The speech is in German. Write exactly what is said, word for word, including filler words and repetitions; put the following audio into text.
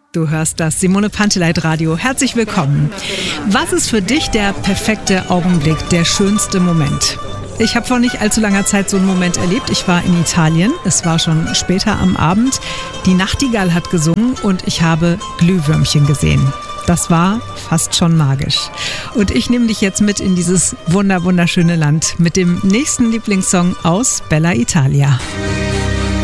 Du hörst das Simone Panteleit Radio. Herzlich willkommen. Was ist für dich der perfekte Augenblick, der schönste Moment? Ich habe vor nicht allzu langer Zeit so einen Moment erlebt. Ich war in Italien. Es war schon später am Abend. Die Nachtigall hat gesungen und ich habe Glühwürmchen gesehen. Das war fast schon magisch. Und ich nehme dich jetzt mit in dieses wunder wunderschöne Land mit dem nächsten Lieblingssong aus Bella Italia.